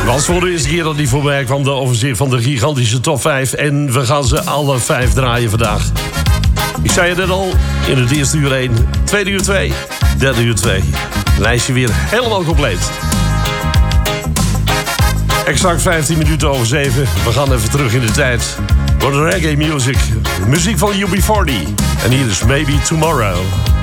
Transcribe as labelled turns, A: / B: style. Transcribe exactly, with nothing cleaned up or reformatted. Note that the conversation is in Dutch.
A: Was voor de eerste keer dat die voorbij kwam, de overzicht van de gigantische top vijf. En we gaan ze alle vijf draaien vandaag. Ik zei het net al, in het eerste uur één, tweede uur twee, derde uur twee. Lijstje weer helemaal compleet. Exact vijftien minuten over zeven. We gaan even terug in de tijd. Voor de reggae music. Muziek van U B veertig. En hier is Maybe Tomorrow.